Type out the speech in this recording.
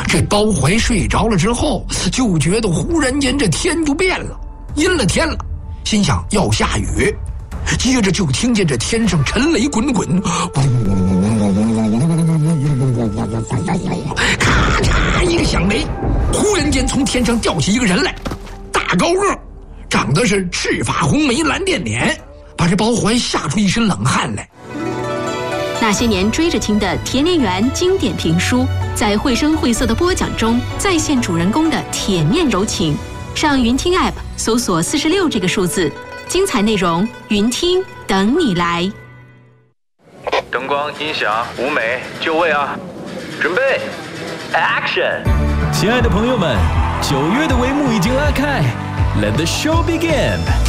这包怀睡着了之后，就觉得忽然间这天就变了，阴了天了，心想要下雨。接着就听见这天上沉雷滚滚，咔嚓一个响雷，忽然间从天上掉起一个人来，大高个，长得是赤发红眉蓝靛脸，把这包怀吓出一身冷汗来。 那些年追着听的田连元经典评书，在绘声绘色的播讲中再现主人公的铁面柔情。上云听 App 搜索46这个数字，精彩内容云听等你来。 灯光、音响、舞美，就位啊！准备 ，Action！ 亲爱的朋友们，9月的帷幕已经拉开 ，Let the show begin！